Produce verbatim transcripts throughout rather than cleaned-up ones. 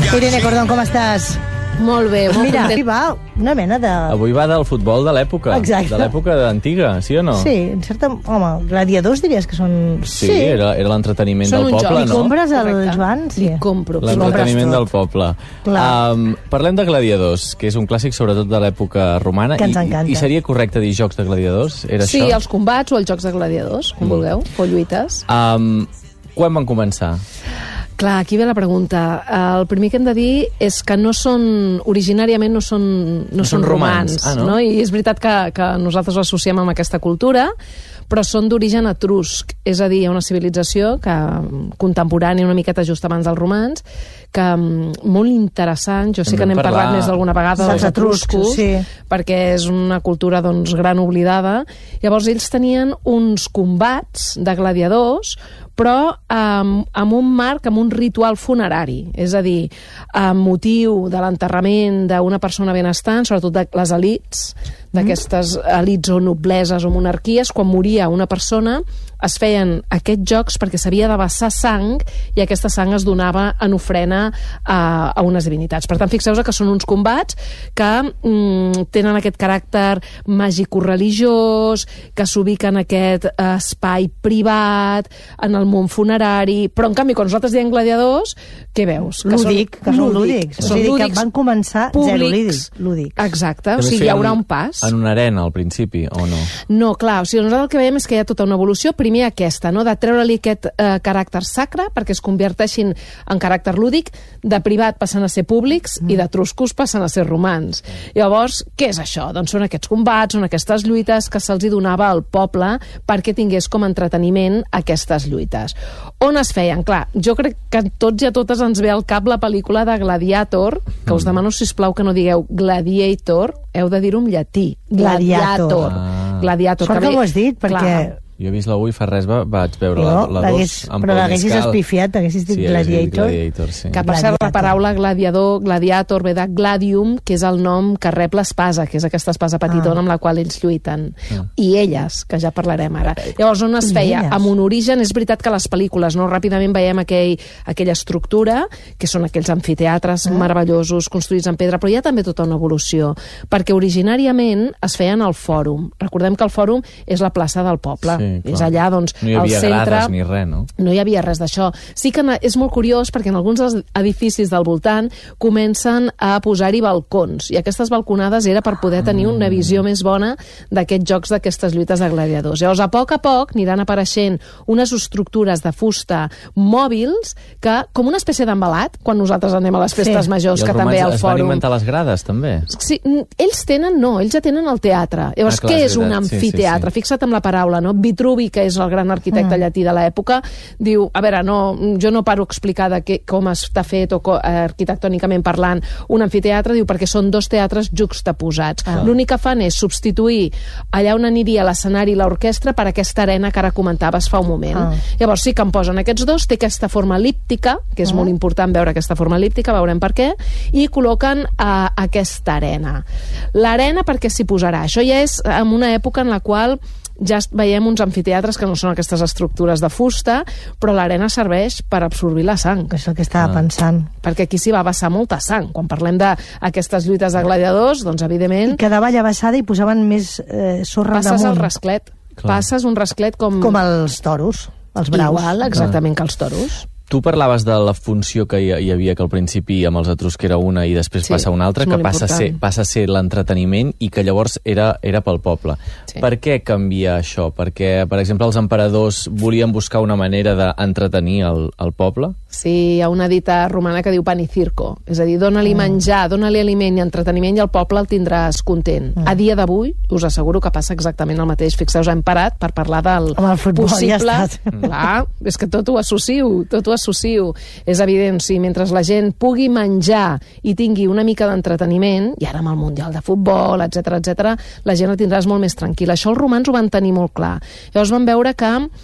Irene Cordón, com estàs? Molt bé, molt Mira, content. avui va una mena de... Avui va del futbol de l'època. Exacte. De l'època antiga, sí o no? Sí, en certa... Home, gladiadors diries que són... Sí, sí. era, era l'entreteniment del poble, Li no? compres el Correcte. Joan? Sí. Li compro. L'entreteniment del poble. Clar. Um, parlem de gladiadors, que és un clàssic sobretot de l'època romana. Que ens I, encanta. I seria correcte dir jocs de gladiadors? Era Sí, això? els combats o els jocs de gladiadors, com vulgueu, o lluites. Um, quan van començar? Clar, aquí ve la pregunta. El primer que hem de dir és que no són, originàriament no són, no, no són romans, romans ah, no? no? I és veritat que, que nosaltres ho associem amb aquesta cultura, però són d'origen etrusc, és a dir, una civilització que, contemporània, una miqueta just abans dels romans, que molt interessant, jo sé Hem que de n'hem parlar parlat més d'alguna vegada dels dels etruscos, etruscos, sí. perquè és una cultura doncs, gran oblidada. Llavors ells tenien uns combats de gladiadors, però amb, amb un marc, amb un ritual funerari, és a dir, amb motiu de l'enterrament d'una persona benestant, sobretot de les elits, d'aquestes elits o nobleses o monarquies, quan moria una persona es feien aquests jocs perquè s'havia de vessar sang i aquesta sang es donava en ofrena a, a unes divinitats. Per tant, fixeu-vos que són uns combats que mm, tenen aquest caràcter màgico-religiós, que s'ubiquen en aquest espai privat, en el món funerari, però en canvi, quan nosaltres diem gladiadors, què veus? Que Lúdic, que són lúdics. Són O sigui, lúdics, que van començar zero lúdics. Exacte, o També sigui, hi feien haurà un pas. En una arena, al principi, o no? No, clar, o sigui, nosaltres el que veiem és que hi ha tota una evolució, primer aquesta, no?, de treure-li aquest eh, caràcter sacre perquè es converteixin en caràcter lúdic, de privat passen a ser públics mm. i d'etruscos passen a ser romans. Mm. Llavors, què és això? Doncs són aquests combats, són aquestes lluites que se'ls donava al poble perquè tingués com a entreteniment aquestes lluites. On es feien? Clar, jo crec que a tots i a totes ens ve al cap la pel·lícula de Gladiator, que us demano, sisplau, que no digueu Gladiator, heu de dir-ho en llatí. Gladiator. Ah. Gladiator. Sort que ho has dit, perquè... Clar. Jo he vist la u i fa res va, vaig veure No, la, la dos amb però Paul l'haguessis Mescal. espifiat, haguessis dit Sí, haguessis dit Gladiator. Gladiator, sí. Que per cert, la paraula gladiador, gladiator, ve de gladium, que és el nom que rep l'espasa, que és aquesta espasa petitona Ah. amb la qual ells lluiten. Ah. I elles, que ja parlarem ara. Llavors, on es I feia? elles. Amb un origen, és veritat que les pel·lícules, no? Ràpidament veiem aquell, aquella estructura, que són aquells amfiteatres Ah. meravellosos, construïts en pedra, però hi ha també tota una evolució, perquè originàriament es feien al fòrum. Recordem que el fòrum és la plaça del poble. Sí, clar. És allà, doncs, No hi al havia centre... grades ni res, no? No hi havia res d'això. Sí que és molt curiós perquè en alguns dels edificis del voltant comencen a posar-hi balcons, i aquestes balconades era per poder tenir una visió més bona d'aquests jocs, d'aquestes lluites de gladiadors. Llavors, a poc a poc aniran apareixent unes estructures de fusta mòbils que, com una espècie d'embalat, quan nosaltres anem a les festes Sí. majors, I els que també romans al es van fòrum... inventar les grades, també? Sí, ells tenen, no, ells ja tenen el teatre. Llavors, Ah, clar, què és és un veritat, sí, amfiteatre? sí, sí. Fixa't en la paraula, no? Vitruvi, que és el gran arquitecte Mm. llatí de l'època, diu, a veure, no, jo no paro a explicar de què, com està fet o co, eh, arquitectònicament parlant un amfiteatre, diu, perquè són dos teatres juxtaposats. Ah. L'únic que fan és substituir allà on aniria l'escenari i l'orquestra per aquesta arena que ara comentaves fa un moment. Ah. Llavors sí que en posen aquests dos, té aquesta forma elíptica, que és Ah. molt important veure aquesta forma elíptica, veurem per què, i col·loquen a aquesta arena. L'arena per què s'hi posarà? Això ja és en una època en la qual ja veiem uns amfiteatres que no són aquestes estructures de fusta, però l'arena serveix per absorbir la sang, És el que estava Ah. pensant. perquè aquí s'hi va vessar molta sang. Quan parlem d'aquestes lluites de gladiadors, doncs evidentment I quedava allà vessada i posaven més eh, sorra passes damunt. el rasclet. Clar. Passes un rasclet com... Com els toros, els braus. Igual, exactament, que els toros. Tu parlaves de la funció que hi hi havia, que al principi amb els etruscs era una i després Sí, passa una altra, és que molt passa a, ser, important. passa a ser l'entreteniment i que llavors era, era pel poble. Sí. Per què canvia això? Perquè, per exemple, els emperadors volien buscar una manera d'entretenir el, el poble? Sí, hi ha una dita romana que diu pan i circo, és a dir, dona-li menjar, dona-li aliment i entreteniment i el poble el tindràs content. Mm. A dia d'avui, us asseguro que passa exactament el mateix. Fixeu-vos, hem parat per parlar del Amb el futbol possible... ja està. Clar, és que tot ho associo, tot ho associo. És evident, si mentre la gent pugui menjar i tingui una mica d'entreteniment, i ara amb el Mundial de Futbol, etcètera, etcètera, la gent la tindràs molt més tranquil·la. Això els romans ho van tenir molt clar. Llavors van veure que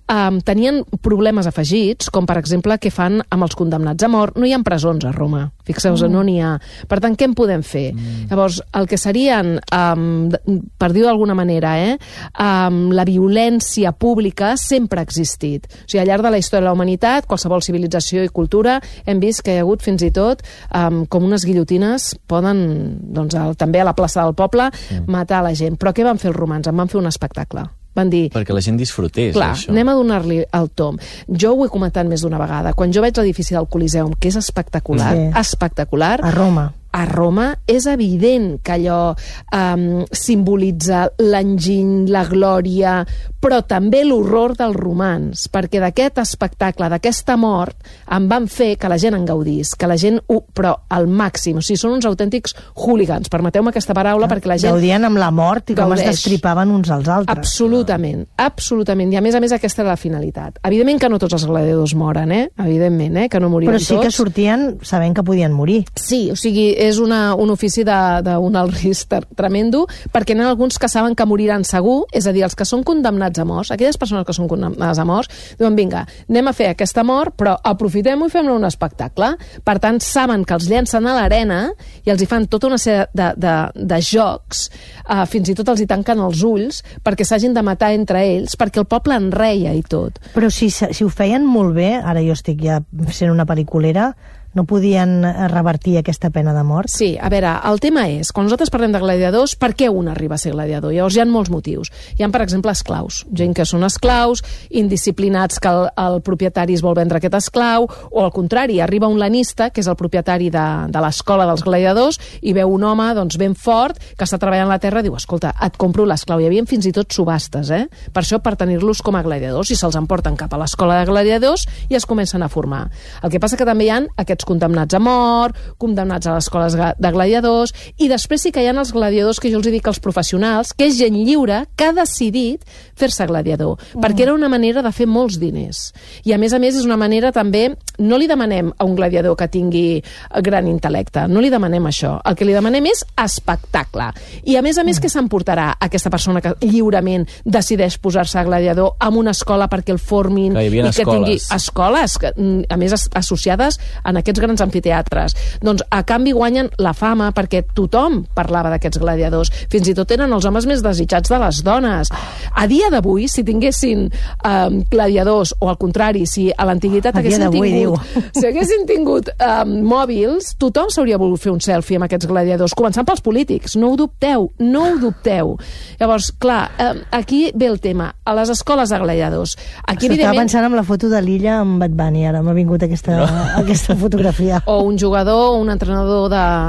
um, tenien problemes afegits, com per exemple què fan amb els condemnats a mort. No hi ha presons a Roma, fixeu-vos, mm. no n'hi ha. Per tant, què en podem fer? Mm. Llavors, el que serien, um, per dir-ho d'alguna manera, eh, um, la violència pública sempre ha existit. O sigui, al llarg de la història de la humanitat, qualsevol civilització i cultura, hem vist que hi ha hagut fins i tot um, com unes guillotines poden, doncs, al, també a la plaça del poble, mm. matar la gent. Però què van fer els romans? En van fer un espectacle. Van dir... Perquè la gent disfrutés, clar, això. anem a donar-li el tom. Jo ho he comentat més d'una vegada. Quan jo veig l'edifici del Coliseum, que és espectacular, sí. espectacular... A Roma. A Roma és evident que allò um, simbolitza l'enginy, la glòria, però també l'horror dels romans, perquè d'aquest espectacle, d'aquesta mort, en van fer que la gent en gaudís, que la gent, ho, però al màxim, o sigui, són uns autèntics hooligans, permeteu-me aquesta paraula, ah, perquè la gent... Gaudien amb la mort i com gaudeix. Es destripaven uns als altres. Absolutament, ah. absolutament, i a més a més aquesta era la finalitat. Evidentment que no tots els gladiadors moren, eh? Evidentment, eh? Que no morien tots. Però sí tots. Que sortien sabent que podien morir. Sí, o sigui, és una, un ofici d'un alt risc tremendo, perquè n'hi ha alguns que saben que moriran segur, és a dir, els que són condemnats a morts, aquelles persones que són condemnades a morts, diuen, vinga, anem a fer aquesta mort, però aprofitem-ho i fem-ne un espectacle. Per tant, saben que els llencen a l'arena i els hi fan tota una sèrie de, de, de jocs, uh, fins i tot els hi tanquen els ulls, perquè s'hagin de matar entre ells, perquè el poble en reia i tot. Però si, si ho feien molt bé, ara jo estic ja sent una pel·liculera, no podien revertir aquesta pena de mort? Sí, a veure, el tema és, quan nosaltres parlem de gladiadors, per què un arriba a ser gladiador? Llavors hi ha molts motius. Hi ha, per exemple, esclaus. Gent que són esclaus, indisciplinats que el, el propietari es vol vendre aquest esclau, o al contrari, arriba un lanista, que és el propietari de, de l'escola dels gladiadors, i veu un home doncs, ben fort, que està treballant la terra, i diu, escolta, et compro l'esclau. Hi havia fins i tot subhastes, eh? Per això, per tenir-los com a gladiadors, i se'ls emporten cap a l'escola de gladiadors i es comencen a formar. El que passa que també hi ha aquests condemnats a mort, condemnats a les escoles de gladiadors, i després sí que hi ha els gladiadors, que jo els dic als professionals, que és gent lliure que ha decidit fer-se gladiador, mm. perquè era una manera de fer molts diners. I a més a més és una manera també, no li demanem a un gladiador que tingui gran intel·lecte, no li demanem això, el que li demanem és espectacle. I a més a més, mm. què s'emportarà aquesta persona que lliurement decideix posar-se a gladiador en una escola perquè el formin que i que escoles. Tingui escoles, que, a més associades en aquest aquests grans amfiteatres. Doncs a canvi guanyen la fama perquè tothom parlava d'aquests gladiadors. Fins i tot eren els homes més desitjats de les dones. A dia d'avui, si tinguessin um, gladiadors, o al contrari, si a l'antiguitat haguessin tingut, si haguessin tingut um, mòbils, tothom s'hauria volgut fer un selfie amb aquests gladiadors, començant pels polítics. No ho dubteu, no ho dubteu. Llavors, clar, um, aquí ve el tema. A les escoles de gladiadors. Aquí, S'estava evidentment... pensant en la foto de l'illa amb Bad Bunny, ara m'ha vingut aquesta, no. aquesta fotografia. O un jugador o un entrenador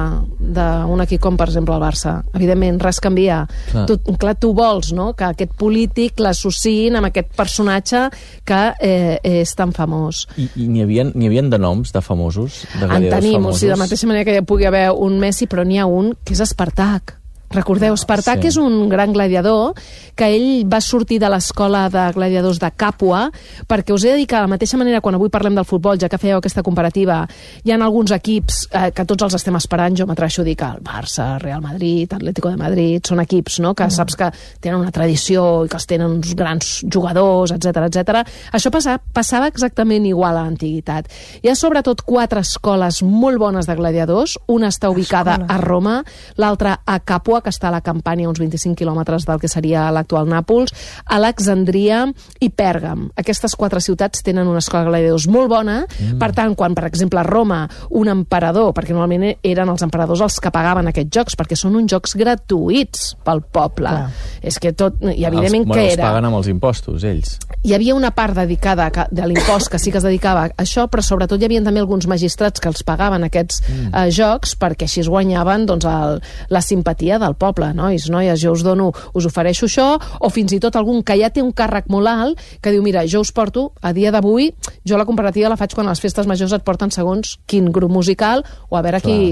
d'un equip com, per exemple, el Barça. Evidentment, res canvia. Clar. Tu, clar, tu vols, no?, que aquest polític l'associïn amb aquest personatge que eh, és tan famós. I, i n'hi havia, n'hi havia de noms de famosos? De en tenim, famosos? O sigui, de mateixa manera que hi pugui haver un Messi, però n'hi ha un que és Espartac. Recordeu, Espartac sí. és un gran gladiador que ell va sortir de l'escola de gladiadors de Càpua, perquè us he de dir que de la mateixa manera, quan avui parlem del futbol, ja que fèieu aquesta comparativa, hi ha alguns equips eh, que tots els estem esperant, jo m'atreveixo a dir que el Barça, Real Madrid, Atlético de Madrid, són equips, no?, que mm. saps que tenen una tradició i que els tenen uns grans jugadors, etcètera, etcètera. Això passava, passava exactament igual a l'antiguitat. Hi ha sobretot quatre escoles molt bones de gladiadors, una està ubicada Escola. a Roma, l'altra a Càpua, que està a la Campània, uns vint-i-cinc quilòmetres del que seria l'actual Nàpols, Alexandria i Pèrgam. Aquestes quatre ciutats tenen una escola de gladiadors molt bona, mm. per tant, quan, per exemple, a Roma, un emperador, perquè normalment eren els emperadors els que pagaven aquests jocs, perquè són uns jocs gratuïts pel poble. Clar. És que tot... I evidentment els, bueno, què era? Els paguen amb els impostos, ells. Hi havia una part dedicada de l'impost que sí que es dedicava a això, però sobretot hi havia també alguns magistrats que els pagaven aquests mm. eh, jocs, perquè així es guanyaven doncs, el, la simpatia del poble, nois, noies, jo us dono, us ofereixo això, o fins i tot algun que ja té un càrrec molt alt, que diu, mira, jo us porto, a dia d'avui, jo la comparativa la faig quan a les festes majors et porten segons quin grup musical, o a veure qui,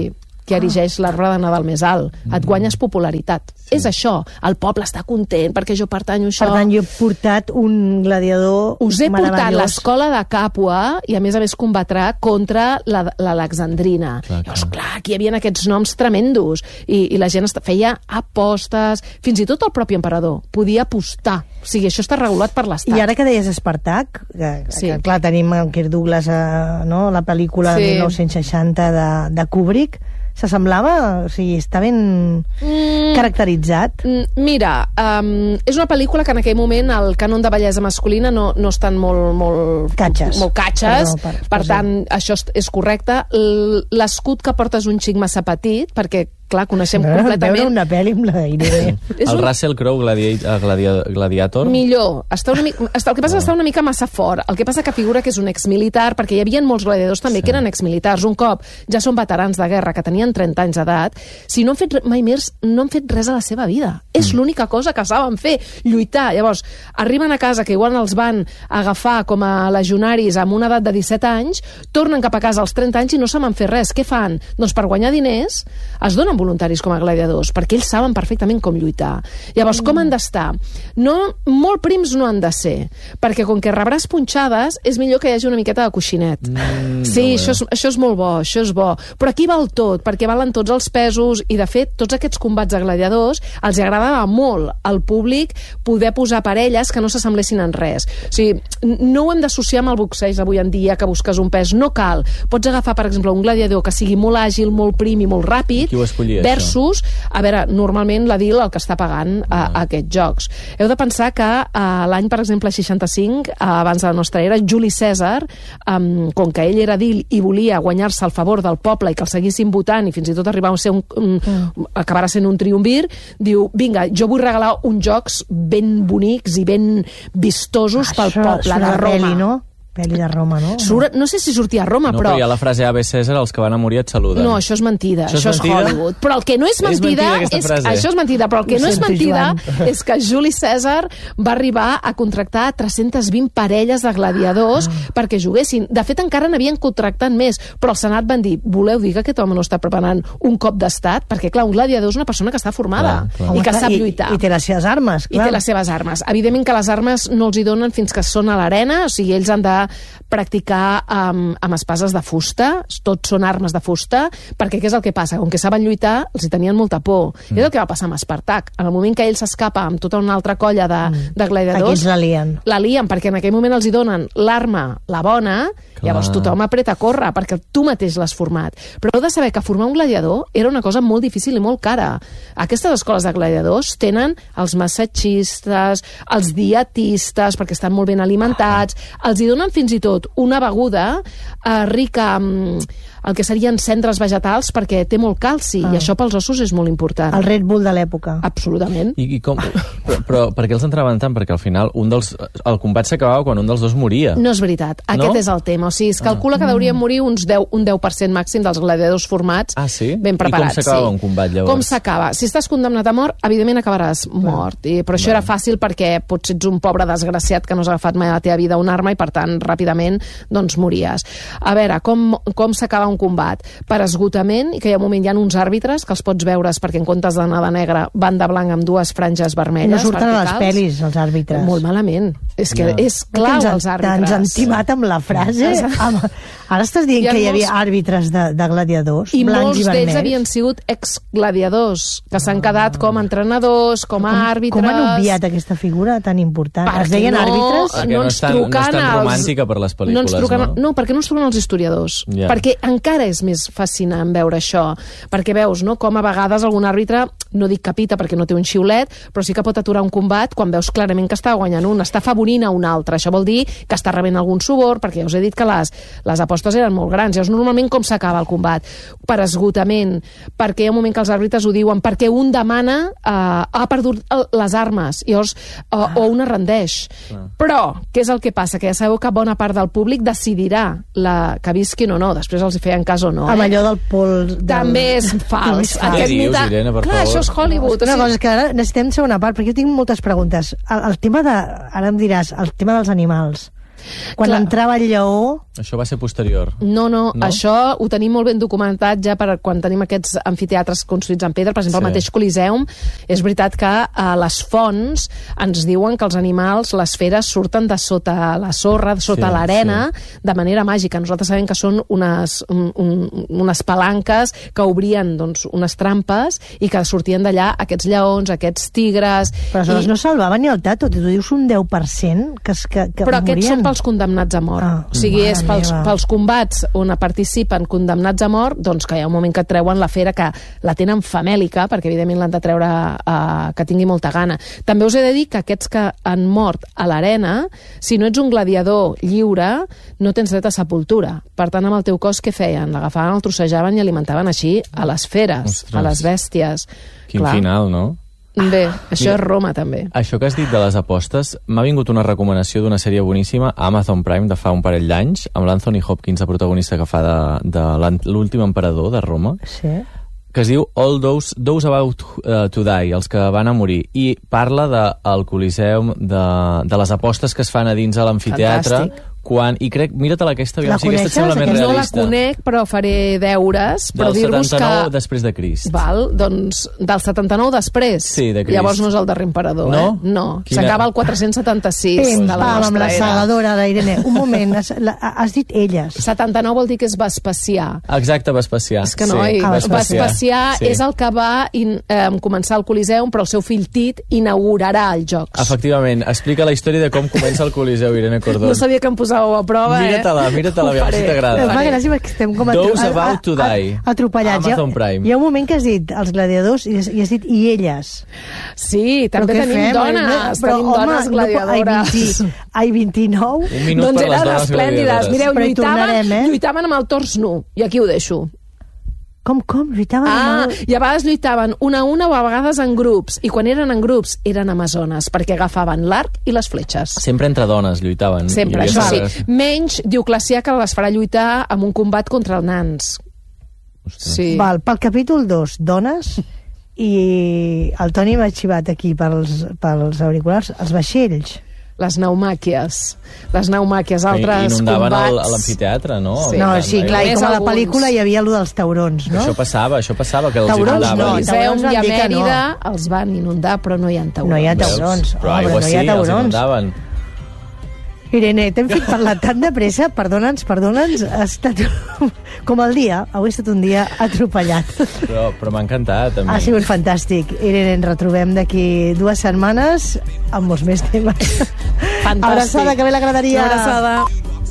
qui erigeix l'arbre de Nadal més alt. Et guanyes popularitat. Sí. És això. El poble està content perquè jo pertanyo a això. Per tant, jo he portat un gladiador Us he portat meravellós. l'escola de Càpua i, a més a més, combatrà contra l'Alexandrina. Clar, Llavors, clar, aquí hi havia aquests noms tremendos i, i la gent feia apostes. Fins i tot el propi emperador podia apostar. O sigui, això està regulat per l'Estat. I ara que deies Espartac, que, Sí. que clar, tenim el Kirk Douglas, eh, no? la pel·lícula Sí. de mil nou-cents seixanta de, de Kubrick, s'assemblava? O sigui, està ben Mm. caracteritzat. Mm, Mira, um, és una pel·lícula que en aquell moment el cànon de bellesa masculina no, no estan molt... molt Catxes. Molt catxes, Perdó, per- per per tant, això és- és correcte. L- L'escut que porta és un xic massa petit, perquè, clar, coneixem Veure completament... una pel·li amb la Irene. És El un- Russell Crowe gladi gladia Gladiator. Millor. Està una mica, està, el que passa és que està una mica massa fort. El que passa que figura que és un exmilitar, perquè hi havia molts gladiadors també sí. que eren exmilitars. Un cop ja són veterans de guerra, que tenien trenta anys d'edat, si no han fet re- mai més, no han fet res a la seva vida. És l'única cosa que saben fer, lluitar. Llavors, arriben a casa, que igual els van agafar com a legionaris amb una edat de disset anys, tornen cap a casa als trenta anys i no saben fer res. Què fan? Doncs per guanyar diners es donen voluntaris com a gladiadors, perquè ells saben perfectament com lluitar. Llavors, com han d'estar? No, molt prims no han de ser, perquè com que rebràs punxades, és millor que hi hagi una miqueta de coixinet. Mm, sí, això és, això és molt bo, això és bo. Però aquí val tot, perquè valen tots els pesos, i de fet, tots aquests combats de gladiadors els agradava molt al públic poder posar parelles que no s'assemblessin en res. O sigui, no ho hem d'associar amb el boxeig avui en dia, que busques un pes, no cal. Pots agafar, per exemple, un gladiador que sigui molt àgil, molt prim i molt ràpid, Qui ho escollia, versus, a veure, normalment la D I L el que està pagant a, a aquests jocs. Heu de pensar que a l'any, per exemple, seixanta-cinc, abans de la nostra era, Juli Cèsar, um, com que ell era D I L i volia guanyar-se el favor del poble i que el seguissin votant i fins i tot arribar a ser un, un, mm. acabarà sent un triumvir, diu, vinga, jo vull regalar uns jocs ben bonics i ben vistosos pel Això poble surt de a la Roma. Pel·li, no? Pel·li de Roma, no? Surt, no sé si sortia a Roma, No, però... però hi ha la frase Ave César, els que van a morir et saluden. No, això és mentida, Això és això és, mentida? Hollywood. Però el que no és És mentida, mentida, aquesta és, frase. això és mentida, però el que Ho no és sento, mentida Joan. és que Juli Cèsar va arribar a contractar tres-centes vint parelles de gladiadors ah. perquè juguessin. De fet, encara n'havien contractat més, però el Senat van dir, voleu dir que aquest home no està preparant un cop d'estat? Perquè, clar, un gladiador és una persona que està formada Clar, clar. i Home, que clar, sap i- lluitar. I té les seves armes, I clar. té les seves armes. Evidentment que les armes no els hi donen fins que són a l'arena, o sigui, ells han de practicar amb, amb espases de fusta, tots són armes de fusta, perquè què és el que passa? Com que saben lluitar, els hi tenien molta por. Mm. És el que va passar amb Espartac. En el moment que ell s'escapa amb tota una altra colla de, mm. de gladiadors... Aquells la lien. La lien, perquè en aquell moment els hi donen l'arma, la bona, Clar. llavors tothom apreta a córrer, perquè tu mateix l'has format. Però heu de saber que formar un gladiador era una cosa molt difícil i molt cara. Aquestes escoles de gladiadors tenen els massatgistes, els dietistes, perquè estan molt ben alimentats, els hi donen fins i tot una beguda eh, rica amb el que serien cendres vegetals perquè té molt calci, Ah. i això pels ossos és molt important. El Red Bull de l'època. Absolutament. I, i com, però, però per què els entraven tant? Perquè al final un dels, el combat s'acabava quan un dels dos moria. No és veritat, aquest No? és el tema. O sigui, es calcula que deurien morir uns deu, un deu per cent màxim dels gladiadors formats, Ah, sí? ben I com preparats. s'acabava sí. un combat, llavors? Com s'acaba? Si estàs condemnat a mort, evidentment acabaràs mort. I, però això era fàcil perquè potser ets un pobre desgraciat que no has agafat mai a la teva vida una arma i, per tant, ràpidament doncs, mories. A veure, com, com s'acaba un combat? Per esgotament, i que hi ha un moment hi ha uns àrbitres que els pots veure perquè en comptes d'anar de negre van de blanc amb dues franges vermelles. No surten a les verticals. pel·lis, els àrbitres. Molt malament. És que No. és clau, Ens han- els àrbitres. Ens han timat amb la frase. Amb... Ara estàs dient Hi ha que hi havia molts- àrbitres de, de gladiadors, I blancs molts i vermells. d'ells havien sigut exgladiadors, que s'han quedat com a entrenadors, com a àrbitres... Com han obviat aquesta figura tan important? Perquè Es deien no- àrbitres? Perquè no no ens és tan- no és truquen tan els- romàntica per les pel·lícules, no, ens truquen, no? no, perquè no ens truquen els historiadors. Ja. Perquè encara és més fascinant veure això. Perquè veus, no?, com a vegades algun àrbitre, no dic que pita perquè no té un xiulet, però sí que pot aturar un combat quan veus clarament que està guanyant un, està afavorint a un altre. Això vol dir que està rebent algun suborn, perquè ja us he dit que les, les apostes eren molt grans. Llavors, normalment com s'acaba el combat? Per esgotament, perquè hi ha un moment que els àrbitres ho diuen, perquè un demana, eh, ha perdut el- les armes, llavors, o, o una rendeix. Però, què és el que passa? Que ja sabeu que bona part del públic decidirà la, que visquin o no, després els hi feien cas o no. Amb Eh? allò del pol... Del... També és fals. És fals. Què dius, Irene, per Clar, favor? això és Hollywood. Una o cosa sigui, és que ara necessitem segona part, perquè jo tinc moltes preguntes. El, el tema de... Ara em diràs, el tema dels animals. Quan Clar. entrava el lleó, Això va ser posterior. No, no, no, això ho tenim molt ben documentat ja per quan tenim aquests amfiteatres construïts en pedra. Per exemple, sí. El mateix Coliseum, és veritat que a les fonts ens diuen que els animals, les feres, surten de sota la sorra, de sota sí, l'arena, sí. de manera màgica. Nosaltres sabem que són unes, un, un, unes palanques que obrien doncs, unes trampes i que sortien d'allà aquests lleons, aquests tigres... Però aleshores i... no salvaven ni el tato, tu dius un deu per cent que, que, que Però morien. Aquests són pels condemnats a mort. Ah, o sigui, és pels, pels combats on participen condemnats a mort, doncs que hi ha un moment que treuen la fera, que la tenen famèlica, perquè evidentment l'han de treure uh, que tingui molta gana. També us he de dir que aquests que han mort a l'arena, si no ets un gladiador lliure, no tens dret a sepultura. Per tant, amb el teu cos, què feien? L'agafaven, el trossejaven i alimentaven així a les feres, Ostres. a les bèsties. Quin Clar. final, no? Bé, això Mira, és Roma també. Això que has dit de les apostes, m'ha vingut una recomanació d'una sèrie boníssima a Amazon Prime de fa un parell d'anys, amb l'Anthony Hopkins, el protagonista que fa de, de l'últim emperador de Roma, sí. que es diu All Those, those About uh, to Die, els que van a morir, i parla del de, Coliseum, de, de les apostes que es fan a dins a l'amfiteatre. Fantàstic. Quan, i crec, mira-te-la aquesta, aviam, la si aquesta et sembla més realista. No la realista. conec, però faré deures. Però del dir-vos setanta-nou que... després de Crist. Val, doncs, del setanta-nou després. Sí, de Crist. Llavors no és el darrer emperador, no? eh? No, Quina... s'acaba el quatre-cents setanta-sis Pim, de la pam, nostra amb la era. segadora d'Irene. Un moment, has, la, has dit elles. setanta-nou vol dir que és Vespasià. Exacte, Vespasià. És que no, sí. ah, Vespasià, Vespasià sí. és el que va in, eh, començar el Coliseum, però el seu fill Tit inaugurarà els Jocs. Efectivament, explica la història de com comença el Coliseu, Irene Cordón. No sabia que em posàveu a prova, eh? Mira-te-la, mira-te-la, aviam si t'agrada. Em fa gràcia perquè estem com Those About to Die. atropellats. Amazon Prime. Hi ha un moment que has dit els gladiadors i has, i has dit i elles. Sí, també tenim fem? dones, Però, tenim home, dones gladiadores. No, ai, vint-i-nou? Un minut Doncs per les eren dones esplèndides. gladiadores. Mireu, Però hi lluitaven, tornarem, eh? lluitaven amb el tors nu. I aquí ho deixo. Com, com? Lluitaven Ah, amb el... i a vegades lluitaven una a una o a vegades en grups. I quan eren en grups eren amazones, perquè agafaven l'arc i les fletxes. Sempre entre dones lluitaven. Sempre, Hi això havia sí. Menys Dioclecià, que les farà lluitar amb un combat contra els nans. Ostres. Sí. Val, pel capítol dos, dones, i el Toni m'ha xivat aquí pels, pels auriculars, els vaixells. Les pneumàquies. Les pneumàquies, altres inundaven combats. l'amfiteatre, no? Sí. No, sí, clar, i Només com a la alguns. pel·lícula hi havia allò dels taurons, no? Això passava, això passava, que els Taurons inundaven. no, No, taurons Coliseum van i a dir que no. Mèrida els van inundar, però no hi ha taurons. No hi ha Veus? taurons. Però Home, aigua no hi sí, ha els taurons. inundaven. Irene, t'hem fet parlar tan de pressa, perdona'ns, perdona'ns, ha estat com el dia, avui ha estat un dia atropellat. Però, però m'ha encantat, també. Ha sigut fantàstic. Irene, ens retrobem d'aquí dues setmanes amb molts més temes. Fantàstic. Abraçada, que bé l'agradaria. Abraçada.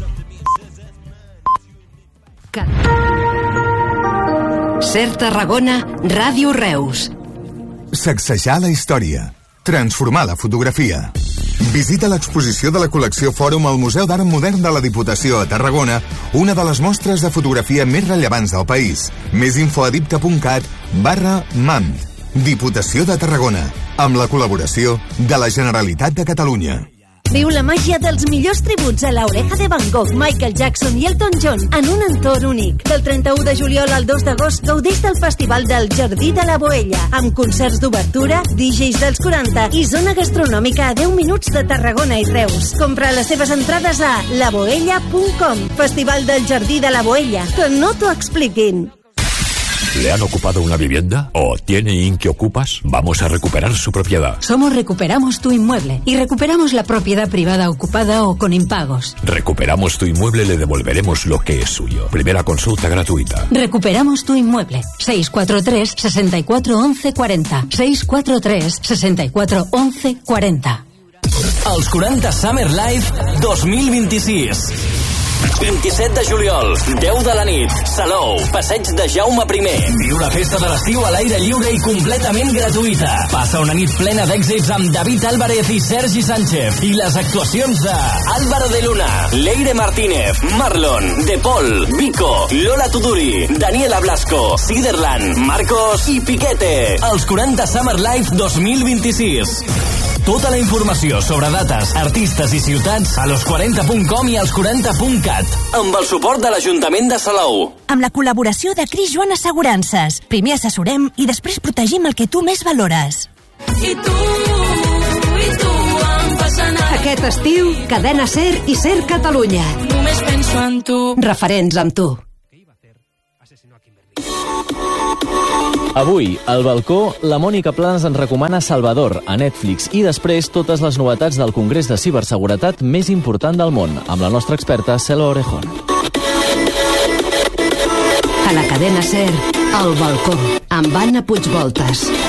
Ser Tarragona, Ràdio Reus. Sacsejar la història. Transformar la fotografia. Visita l'exposició de la col·lecció Fòrum al Museu d'Art Modern de la Diputació a Tarragona, una de les mostres de fotografia més rellevants del país. Més info a dipta punt cat barra mam. Diputació de Tarragona, amb la col·laboració de la Generalitat de Catalunya. Viu la màgia dels millors tributs a l'Oreja de Van Gogh, Michael Jackson i Elton John en un entorn únic. Del trenta-u de juliol al dos d'agost gaudeix del Festival del Jardí de la Boella, amb concerts d'obertura, D Js dels quaranta i zona gastronòmica a deu minuts de Tarragona i Reus. Compra les teves entrades a la boella punt com. Festival del Jardí de la Boella. Que no t'ho expliquin. ¿Le han ocupado una vivienda? ¿O tiene Inquiocupas? Vamos a recuperar su propiedad. Somos Recuperamos tu Inmueble y recuperamos la propiedad privada ocupada o con impagos. Recuperamos tu inmueble, le devolveremos lo que es suyo. Primera consulta gratuita. Recuperamos tu Inmueble. seis cuatro tres, sesenta y cuatro, once, cuarenta. seis cuatro tres, sesenta y cuatro, once, cuarenta. Els quaranta Summer Live dos mil vint-i-sis. vint-i-set de juliol, deu de la nit, Salou, passeig de Jaume primer. Viu la festa de l'estiu a l'aire lliure i completament gratuïta. Passa una nit plena d'èxits amb David Álvarez i Sergi Sánchez i les actuacions de Álvaro de Luna, Leire Martínez, Marlon, De Paul, Vico, Lola Tuduri, Daniela Blasco, Siderland, Marcos i Piquete. Els quaranta Summer Live dos mil vint-i-sis. Tota la informació sobre dates, artistes i ciutats a los quaranta punt com i als quaranta punt cat. Amb el suport de l'Ajuntament de Salou. Amb la col·laboració de Cris Joan Assegurances. Primer assessorem i després protegim el que tu més valores. I tu, i tu em Aquest estiu, Cadena SER i SER Catalunya. Només penso en tu. Referents amb tu. Avui, al balcó, la Mònica Planes ens recomana Salvador, a Netflix, i després totes les novetats del Congrés de Ciberseguretat més important del món, amb la nostra experta Celo Orejón. A la Cadena SER, al balcó, amb Anna Puigvoltas.